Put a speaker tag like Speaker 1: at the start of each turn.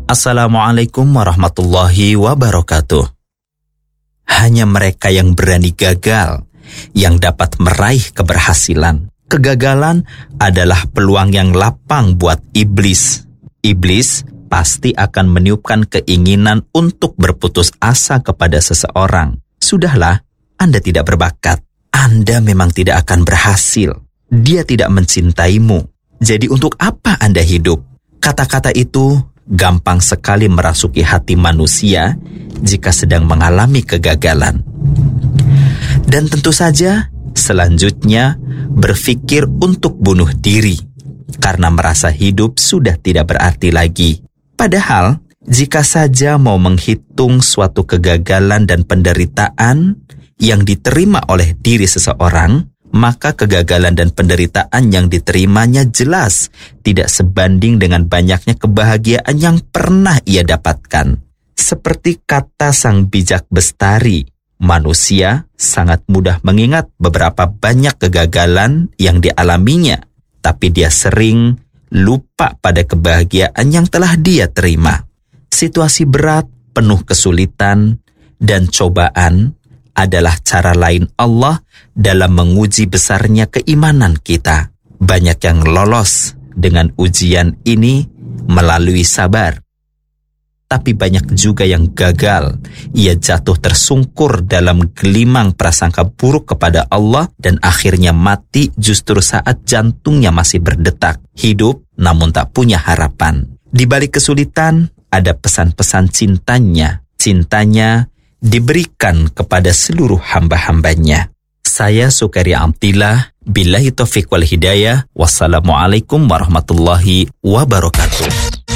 Speaker 1: Assalamualaikum warahmatullahi wabarakatuh. Hanya mereka yang berani gagal yang dapat meraih keberhasilan. Kegagalan adalah peluang yang lapang buat iblis. Iblis pasti akan meniupkan keinginan untuk berputus asa kepada seseorang. Sudahlah, Anda tidak berbakat. Anda memang tidak akan berhasil. Dia tidak mencintaimu. Jadi untuk apa Anda hidup? Kata-kata itu gampang sekali merasuki hati manusia jika sedang mengalami kegagalan. Dan tentu saja selanjutnya berpikir untuk bunuh diri karena merasa hidup sudah tidak berarti lagi. Padahal jika saja mau menghitung suatu kegagalan dan penderitaan yang diterima oleh diri seseorang, maka kegagalan dan penderitaan yang diterimanya jelas tidak sebanding dengan banyaknya kebahagiaan yang pernah ia dapatkan. Seperti kata sang bijak bestari, manusia sangat mudah mengingat beberapa banyak kegagalan yang dialaminya, tapi dia sering lupa pada kebahagiaan yang telah dia terima. Situasi berat, penuh kesulitan, dan cobaan adalah cara lain Allah dalam menguji besarnya keimanan kita. Banyak yang lolos dengan ujian ini melalui sabar. Tapi banyak juga yang gagal. Ia jatuh tersungkur dalam gelimang prasangka buruk kepada Allah dan akhirnya mati justru saat jantungnya masih berdetak. Hidup namun tak punya harapan. Di balik kesulitan ada pesan-pesan cintanya. Cintanya diberikan kepada seluruh hamba-hambanya. Saya Sukaria Amtillah, billahi taufiq wal hidayah. Wassalamualaikum warahmatullahi wabarakatuh.